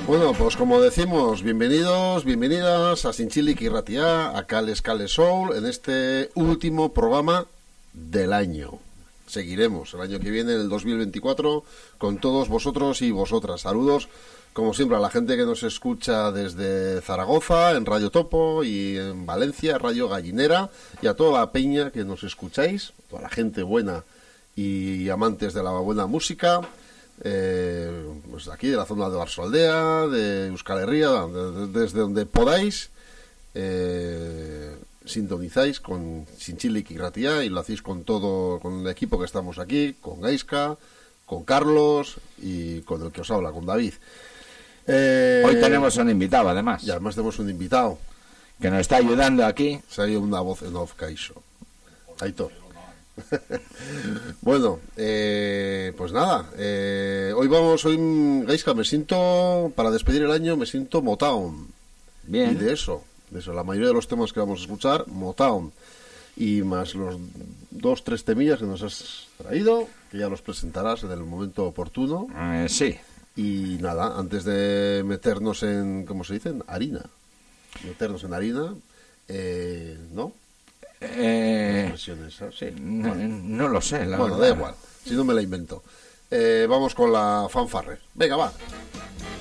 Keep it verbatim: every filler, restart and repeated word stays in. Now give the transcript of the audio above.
Bueno, pues como decimos, bienvenidos, bienvenidas a Sinchilik y Ratia, a Cales Cales Soul, en este último programa del año. Seguiremos el año que viene, en el dos mil veinticuatro, con todos vosotros y vosotras. Saludos, como siempre, a la gente que nos escucha desde Zaragoza, en Radio Topo, y en Valencia, Radio Gallinera, y a toda la peña que nos escucháis, toda la gente buena y amantes de la buena música. Eh, pues aquí de la zona de Barsoaldea, de Euskal Herria, de, de, desde donde podáis, eh, sintonizáis con Sinchilik y Ratia y lo hacéis con todo, con el equipo que estamos aquí, con Gaiska, con Carlos y con el que os habla, con David. Eh, Hoy tenemos un invitado, además. Y además tenemos un invitado que nos está ayudando aquí. Se ha ido una voz en off, Caixo. Aitor. Bueno, eh, pues nada, eh, hoy vamos, hoy, Gaiska, me siento, para despedir el año, me siento Motown. Bien. Y de eso, de eso, la mayoría de los temas que vamos a escuchar, Motown. Y más los dos, tres temillas que nos has traído, que ya los presentarás en el momento oportuno. Eh, sí. Y nada, antes de meternos en, ¿cómo se dice? Harina. Meternos en harina, eh, ¿no? Eh, Sí, no, bueno. no lo sé, la Bueno, verdad. da igual, si no me la invento. Eh, vamos con la fanfarre. Venga, va.